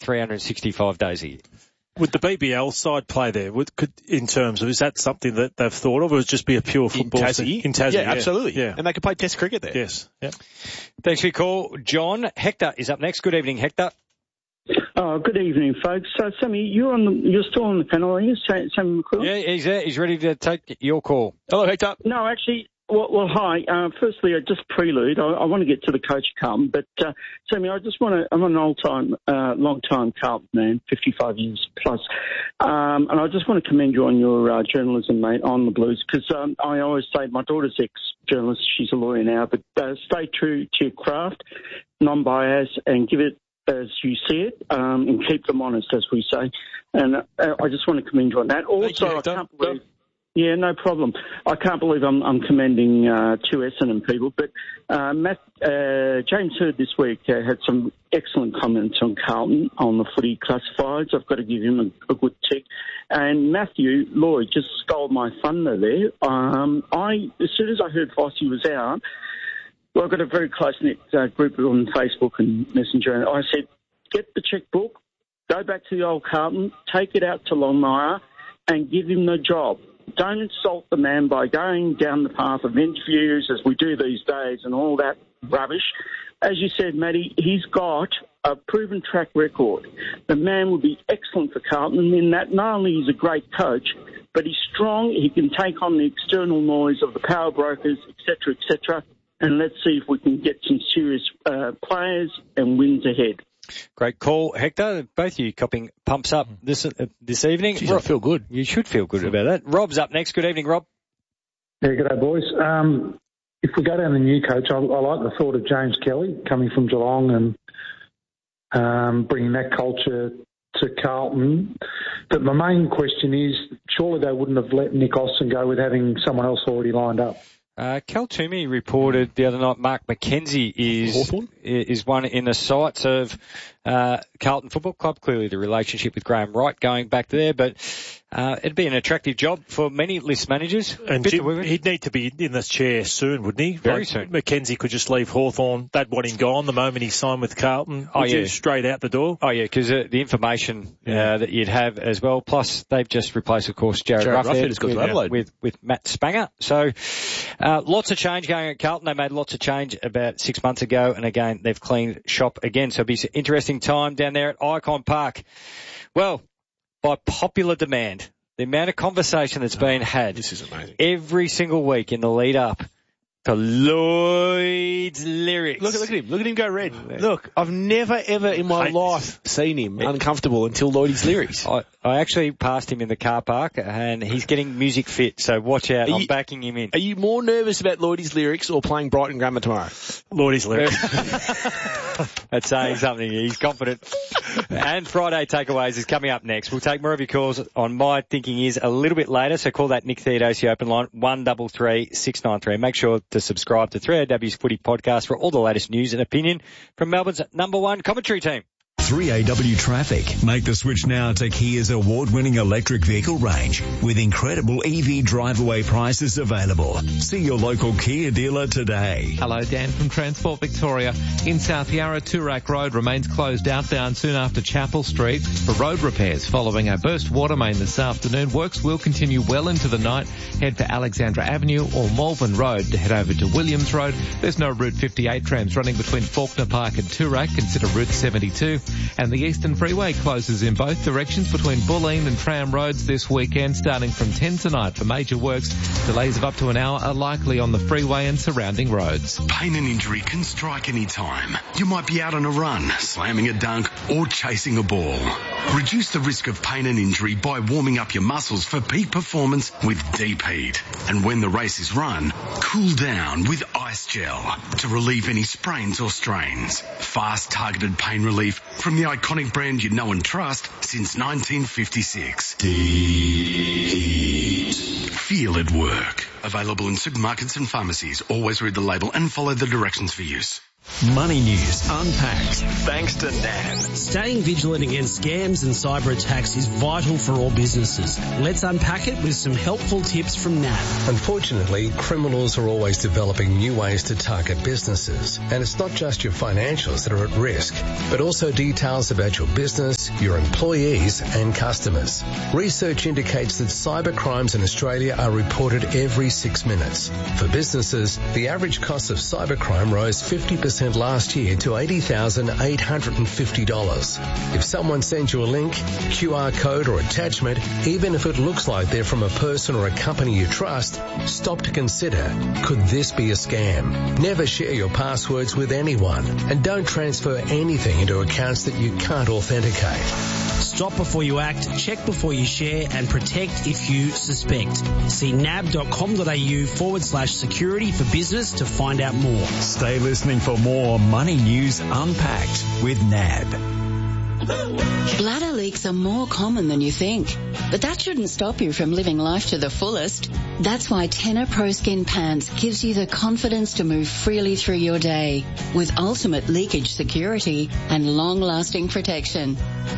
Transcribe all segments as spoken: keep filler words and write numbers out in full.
three hundred sixty-five days a year. Would the B B L side play there? Would, could, in terms of, is that something that they've thought of, or would it just be a pure football in Tassie? thing? In Tassie, yeah, yeah, absolutely. Yeah. And they could play Test cricket there. Yes. Yep. Thanks for your call, John. Hector is up next. Good evening, Hector. Oh, good evening, folks. So, Sammy, you're on the, you're still on the panel, are you, Sammy McClure? Yeah, he's there. He's ready to take your call. Hello, Hector. No, actually, well, well hi. Uh, firstly, I just prelude. I, I want to get to the coach Carlton, but uh, Sammy, I just want to. I'm an old-time, uh, long-time Carlton man, fifty-five years plus, um, and I just want to commend you on your uh, journalism, mate, on the Blues, because um, I always say my daughter's ex-journalist. She's a lawyer now, but uh, stay true to your craft, non-biased, and give it as you see it, um, and keep them honest, as we say. And uh, I just want to commend you on that. Also, you, I can't believe. Yeah, no problem. I can't believe I'm, I'm commending uh, two Essendon people, but uh, Matt, uh, James Hird this week uh, had some excellent comments on Carlton on the footy classifieds. I've got to give him a, a good tick. And Matthew Lloyd just stole my thunder there. Um, I, as soon as I heard Fossey was out, well, I've got a very close-knit uh, group on Facebook and Messenger, and I said, get the checkbook, go back to the old Carlton, take it out to Longmire, and give him the job. Don't insult the man by going down the path of interviews as we do these days and all that rubbish. As you said, Matty, he's got a proven track record. The man would be excellent for Carlton in that not only he's a great coach, but he's strong. He can take on the external noise of the power brokers, et cetera, et cetera. And let's see if we can get some serious uh, players and wins ahead. Great call, Hector. Both of you copying pumps up this uh, this evening. Jeez, I feel good. You should feel good about that. Rob's up next. Good evening, Rob. Yeah, good day, boys. Um, if we go down the new coach, I, I like the thought of James Kelly coming from Geelong and um, bringing that culture to Carlton. But my main question is, surely they wouldn't have let Nick Austin go with having someone else already lined up. Uh, Cal Toomey reported the other night Mark McKenzie is Hawthorn? is one in the sights of uh, Carlton Football Club. Clearly the relationship with Graham Wright going back there, but uh, it'd be an attractive job for many list managers. And Jim, he'd need to be in this chair soon, wouldn't he? Very like, soon. McKenzie could just leave Hawthorn. They'd want him gone the moment he signed with Carlton. Oh, yeah. Straight out the door. Oh, yeah, because uh, the information Yeah. uh, that you'd have as well. Plus, they've just replaced, of course, Jared, Jared Ruffhead Ruffhead has got with, to Adelaide. with, with Matt Spanger. So, uh, lots of change going at Carlton. They made lots of change about six months ago, and again, they've cleaned shop again. So it'll be an interesting time down there at Icon Park. Well, by popular demand, the amount of conversation that's oh, been had this is amazing. every single week in the lead up to Lloyd's lyrics. Look, look at him. Look at him go red. Look, I've never, ever in my Hate life seen him uncomfortable until Lloydie's lyrics. I, I actually passed him in the car park, and he's getting music fit, so watch out. Are I'm you- backing him in. Are you more nervous about Lloydie's lyrics or playing Brighton Grammar tomorrow? Lloydie's lyrics. That's saying something. He's confident. And Friday Takeaways is coming up next. We'll take more of your calls on My Thinking Is a little bit later, so call that Nick Theodosi open line, one three three, six nine three. Make sure to subscribe to three A W's Footy Podcast for all the latest news and opinion from Melbourne's number one commentary team. three A W Traffic. Make the switch now to Kia's award-winning electric vehicle range with incredible E V drive-away prices available. See your local Kia dealer today. Hello, Dan from Transport Victoria. In South Yarra, Toorak Road remains closed outbound soon after Chapel Street for road repairs following a burst water main this afternoon. Works will continue well into the night. Head for Alexandra Avenue or Malvern Road to head over to Williams Road. There's no Route fifty-eight trams running between Faulkner Park and Toorak. Consider Route seventy-two. And the Eastern Freeway closes in both directions between Bulleen and Tram Roads this weekend, starting from ten tonight for major works. Delays of up to an hour are likely on the freeway and surrounding roads. Pain and injury can strike any time. You might be out on a run, slamming a dunk, or chasing a ball. Reduce the risk of pain and injury by warming up your muscles for peak performance with Deep Heat. And when the race is run, cool down with Ice Gel to relieve any sprains or strains. Fast, targeted pain relief from the iconic brand you know and trust since nineteen fifty-six. Deep Heat. Feel it work. Available in supermarkets and pharmacies. Always read the label and follow the directions for use. Money News Unpacked. Thanks to N A B. Staying vigilant against scams and cyber attacks is vital for all businesses. Let's unpack it with some helpful tips from N A B. Unfortunately, criminals are always developing new ways to target businesses. And it's not just your financials that are at risk, but also details about your business, your employees and customers. Research indicates that cyber crimes in Australia are reported every six minutes. For businesses, the average cost of cybercrime rose fifty percent last year to eighty thousand eight hundred fifty dollars. If someone sends you a link, Q R code or attachment, even if it looks like they're from a person or a company you trust, stop to consider, could this be a scam? Never share your passwords with anyone and don't transfer anything into accounts that you can't authenticate. Stop before you act, check before you share, and protect if you suspect. See nab.com.au forward slash security for business to find out more. Stay listening for more Money News Unpacked with N A B. Bladder leaks are more common than you think, but that shouldn't stop you from living life to the fullest. That's why Tenor Pro Skin Pants gives you the confidence to move freely through your day with ultimate leakage security and long-lasting protection.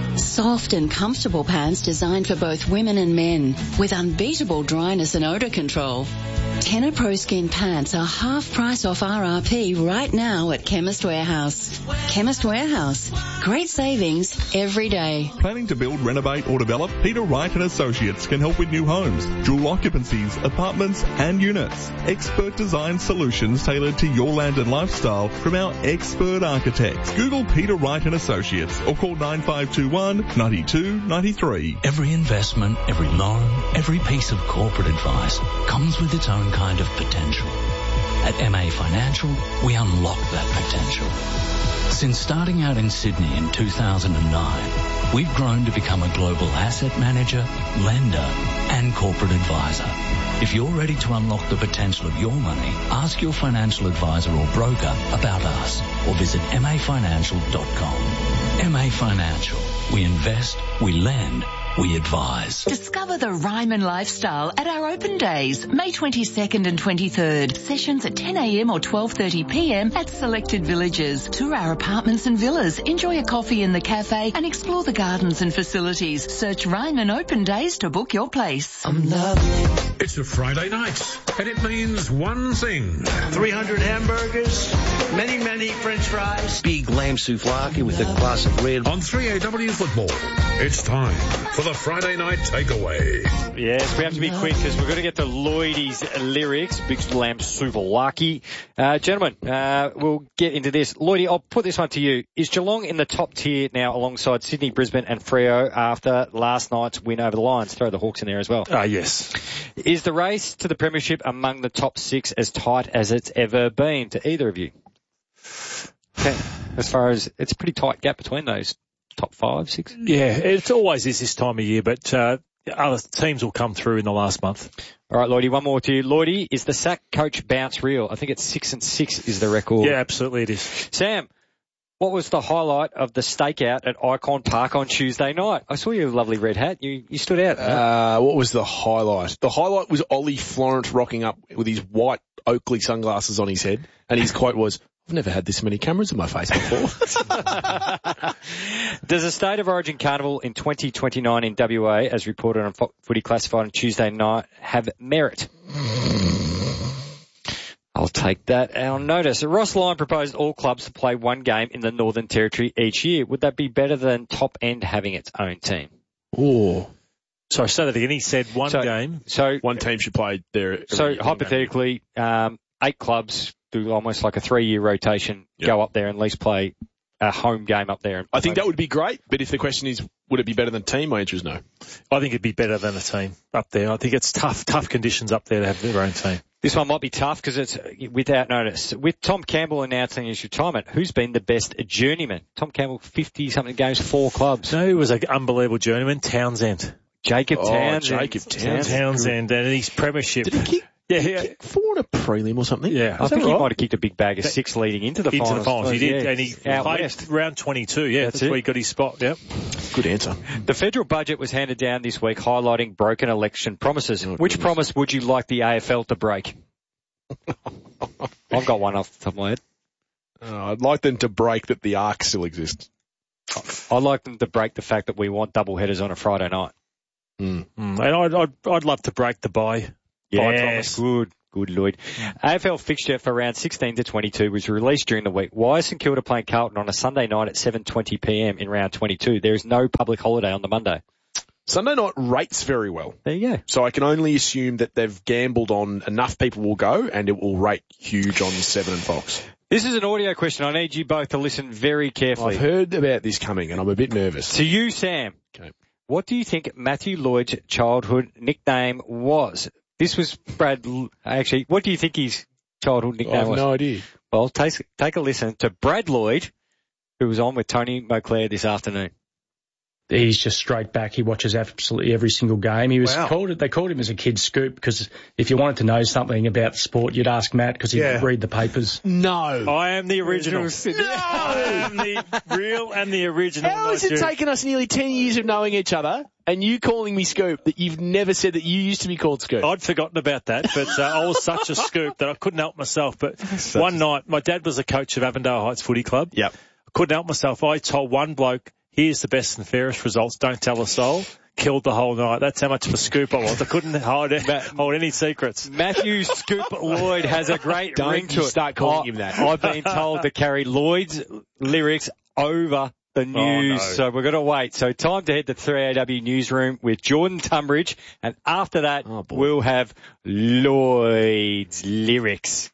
Soft and comfortable pants designed for both women and men with unbeatable dryness and odor control. Tenor Pro Skin Pants are half price off R R P right now at Chemist Warehouse. Chemist Warehouse. Great savings every day. Planning to build, renovate or develop? Peter Wright and Associates can help with new homes, dual occupancies, apartments and units. Expert design solutions tailored to your land and lifestyle from our expert architects. Google Peter Wright and Associates or call nine five two one, nine two nine three. Every investment, every loan, every piece of corporate advice comes with its own kind of potential. At M A Financial, we unlock that potential. Since starting out in Sydney in two thousand nine, we've grown to become a global asset manager, lender, and corporate advisor. If you're ready to unlock the potential of your money, ask your financial advisor or broker about us or visit m a financial dot com. M A Financial. We invest, we lend, we advise. Discover the Ryman lifestyle at our open days, May twenty-second and twenty-third. Sessions at ten a m or twelve thirty p m at selected villages. Tour our apartments and villas, enjoy a coffee in the cafe and explore the gardens and facilities. Search Ryman Open Days to book your place. I'm lovely. It's a Friday night and it means one thing. three hundred hamburgers, many, many French fries. Big lamb souvlaki with a glass of red. On three A W Football, it's time for the Friday night takeaway. Yes, we have to be quick because we're going to get to Lloydie's lyrics. Big lamb souvlaki. Uh, gentlemen, uh, we'll get into this. Lloydie, I'll put this one to you. Is Geelong in the top tier now alongside Sydney, Brisbane and Freo after last night's win over the Lions? Throw the Hawks in there as well. Ah, uh, yes. Is the race to the premiership among the top six as tight as it's ever been to either of you? Okay. As far as it's a pretty tight gap between those top five, six. Yeah, it always is this time of year, but uh, other teams will come through in the last month. All right, Lloydie, one more to you. Lloydie, is the sack coach bounce real? I think it's six and six is the record. Yeah, absolutely it is. Sam, what was the highlight of the stakeout at Icon Park on Tuesday night? I saw your lovely red hat. You you stood out. Uh, what was the highlight? The highlight was Ollie Florence rocking up with his white Oakley sunglasses on his head, and his quote was, "I've never had this many cameras in my face before." Does a State of Origin Carnival in twenty twenty-nine in W A, as reported on Footy Classified on Tuesday night, have merit? I'll take that on notice. Ross Lyon proposed all clubs to play one game in the Northern Territory each year. Would that be better than Top End having its own team? Oh. Sorry, say that again. He said one so, game. So one team should play there. So hypothetically, um, eight clubs do almost like a three-year rotation, yep. Go up there and at least play a home game up there. I think that would be great, but if the question is, would it be better than team? My answer is no. I think it'd be better than a team up there. I think it's tough, tough conditions up there to have their own team. This one might be tough because it's without notice. With Tom Campbell announcing his retirement, who's been the best journeyman? Tom Campbell, fifty-something games, four clubs. No, he was an unbelievable journeyman. Townsend. Jacob oh, Townsend. Jacob Townsend. Townsend and his premiership. Did he kick? Yeah, he kicked four in a prelim or something. Yeah, I think right? he might have kicked a big bag of six leading into the into finals. Into the finals, he did, yeah. and he Out played west. round twenty-two. Yeah, that's, that's where he got his spot. Yep. Good answer. The federal budget was handed down this week, highlighting broken election promises. Oh, Which goodness. promise would you like the A F L to break? I've got one off the top of my head. Uh, I'd like them to break that the Arc still exists. I'd like them to break the fact that we want double headers on a Friday night. Mm. Mm. And I'd, I'd, I'd love to break the bye. Yes, good, good, Lloyd. A F L fixture for round sixteen to twenty-two was released during the week. Why is St Kilda playing Carlton on a Sunday night at seven twenty p.m. in round twenty-two? There is no public holiday on the Monday. Sunday night rates very well. There you go. So I can only assume that they've gambled on enough people will go and it will rate huge on Seven and Fox. This is an audio question. I need you both to listen very carefully. I've heard about this coming and I'm a bit nervous. To you, Sam. Okay. What do you think Matthew Lloyd's childhood nickname was? This was Brad, actually, what do you think his childhood nickname was? I have was? no idea. Well, take, take a listen to Brad Lloyd, who was on with Tony Moclair this afternoon. He's just straight back. He watches absolutely every single game. He was Wow. called it. They called him as a kid Scoop because if you wanted to know something about sport, you'd ask Matt because he'd Yeah. read the papers. No. I am the original. No. I am the real and the original. How has it Nigel. taken us nearly ten years of knowing each other and you calling me Scoop that you've never said that you used to be called Scoop? I'd forgotten about that, but uh, I was such a scoop that I couldn't help myself. But one night, my dad was a coach of Avondale Heights Footy Club. Yep. I couldn't help myself. I told one bloke, here's the best and fairest results, don't tell a soul. Killed the whole night. That's how much of a scoop I was. I couldn't hold, hold any secrets. Matthew Scoop Lloyd has a great Don't ring to you it. start calling I, him that. I've been told to carry Lloyd's lyrics over the news, Oh, no. so we're going to wait. So time to head to three A W Newsroom with Jordan Tunbridge, and after that, Oh, boy. we'll have Lloyd's lyrics.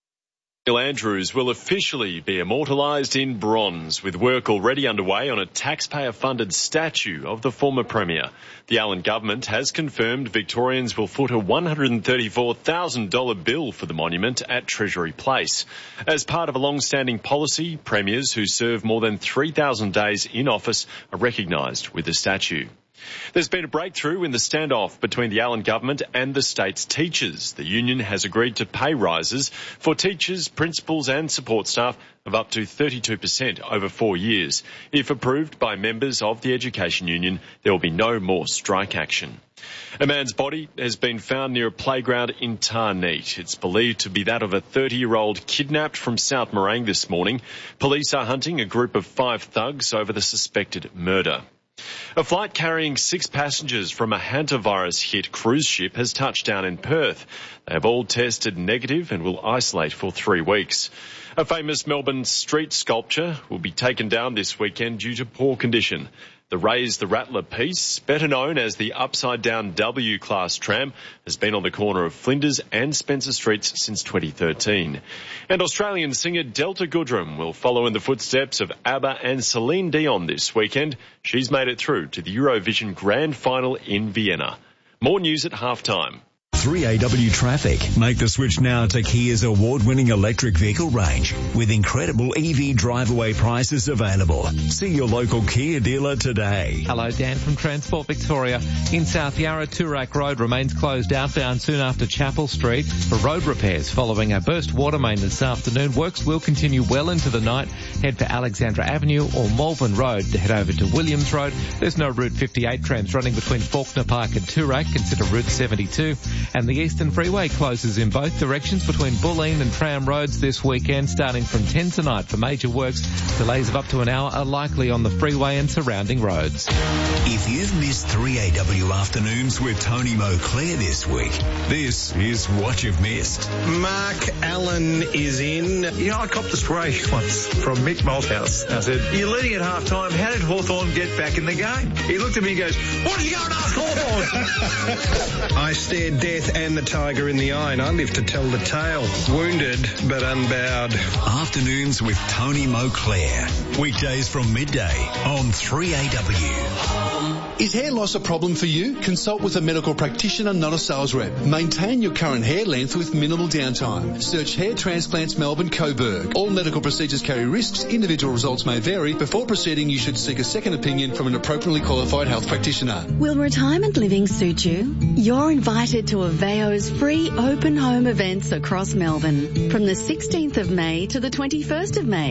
Neil Andrews will officially be immortalised in bronze, with work already underway on a taxpayer-funded statue of the former Premier. The Allen government has confirmed Victorians will foot a one hundred thirty-four thousand dollars bill for the monument at Treasury Place. As part of a long-standing policy, premiers who serve more than three thousand days in office are recognised with the statue. There's been a breakthrough in the standoff between the Allen government and the state's teachers. The union has agreed to pay rises for teachers, principals and support staff of up to thirty-two percent over four years. If approved by members of the Education Union, there will be no more strike action. A man's body has been found near a playground in Tarneet. It's believed to be that of a thirty-year-old kidnapped from South Morang this morning. Police are hunting a group of five thugs over the suspected murder. A flight carrying six passengers from a hantavirus-hit cruise ship has touched down in Perth. They have all tested negative and will isolate for three weeks. A famous Melbourne street sculpture will be taken down this weekend due to poor condition. The Raise the Rattler piece, better known as the upside-down W-Class tram, has been on the corner of Flinders and Spencer Streets since twenty thirteen. And Australian singer Delta Goodrem will follow in the footsteps of ABBA and Celine Dion this weekend. She's made it through to the Eurovision Grand Final in Vienna. More news at halftime. three A W traffic. Make the switch now to Kia's award-winning electric vehicle range with incredible E V drive-away prices available. See your local Kia dealer today. Hello, Dan from Transport Victoria. In South Yarra, Toorak Road remains closed outbound soon after Chapel Street for road repairs following a burst water main this afternoon. Works will continue well into the night. Head for Alexandra Avenue or Malvern Road to head over to Williams Road. There's no Route fifty-eight trams running between Faulkner Park and Toorak. Consider Route seventy-two. And the Eastern Freeway closes in both directions between Bulleen and Tram Roads this weekend, starting from ten tonight for major works. Delays of up to an hour are likely on the freeway and surrounding roads. If you've missed three A W afternoons with Tony Moclair this week, this is what you've missed. Mark Allen is in. You know, I copped a spray once from Mick Malthouse. I said, you're leading at half time. How did Hawthorn get back in the game? He looked at me and goes, what are you going to ask Hawthorn? I stared death and the tiger in the eye, and I live to tell the tale. Wounded but unbowed. Afternoons with Tony Moclair. Weekdays from midday on three A W. Is hair loss a problem for you? Consult with a medical practitioner, not a sales rep. Maintain your current hair length with minimal downtime. Search Hair Transplants Melbourne Coburg. All medical procedures carry risks. Individual results may vary. Before proceeding, you should seek a second opinion from an appropriately qualified health practitioner. Will retirement living suit you? You're invited to Aveo's free open home events across Melbourne from the sixteenth of May to the twenty-first of May.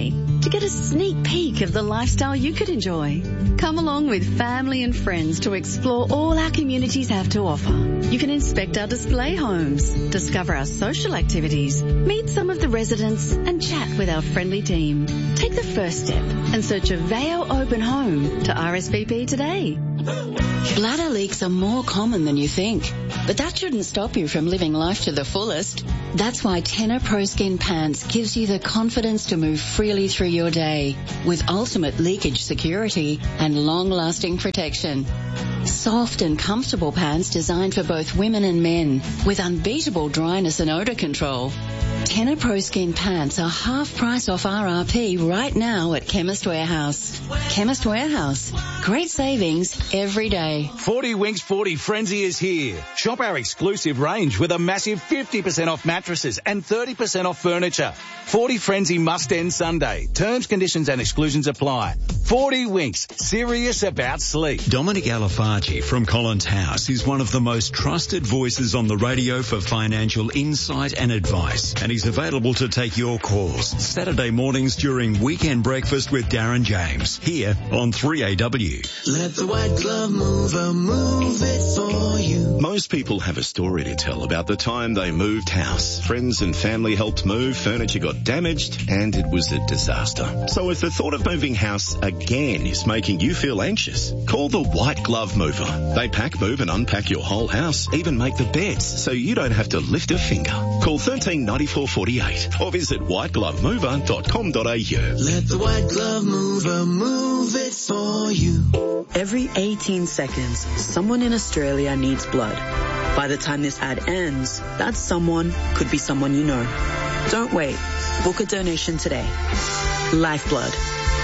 to get a sneak peek of the lifestyle you could enjoy. Come along with family and friends to explore all our communities have to offer. You can inspect our display homes, discover our social activities, meet some of the residents and chat with our friendly team. Take the first step and search a Veo Open Home to R S V P today. Bladder leaks are more common than you think, but that shouldn't stop you from living life to the fullest. That's why Tenor Pro Skin Pants gives you the confidence to move freely through your day with ultimate leakage security and long-lasting protection. Soft and comfortable pants designed for both women and men with unbeatable dryness and odor control. Tenor Pro Skin Pants are half price off R R P right now at Chemist Warehouse. Chemist Warehouse. Great savings every day. forty Winks forty Frenzy is here. Shop our exclusive range with a massive fifty percent off mattresses and thirty percent off furniture. forty Frenzy must end Sunday. Terms, conditions and exclusions apply. forty Winks. Serious about sleep. Dominic Alafaci from Collins House is one of the most trusted voices on the radio for financial insight and advice. And he's available to take your calls Saturday mornings during Weekend Breakfast with Darren James here on three A W. Let the white glove mover move it for you. Most people have a story to tell about the time they moved house. Friends and family helped move, furniture got damaged, and it was a disaster. So if the thought of moving house again is making you feel anxious, call the White Glove Mover. They pack, move and unpack your whole house, even make the beds, so you don't have to lift a finger. Call thirteen ninety-four forty-eight or visit white glove mover dot com dot a u. Let the white glove mover move it for you. Every eighteen seconds, someone in Australia needs blood. By the time this ad ends, that someone could be someone you know. Don't wait. Book a donation today. Lifeblood.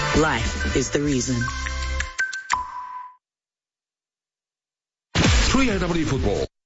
Life is the reason. three A W Football.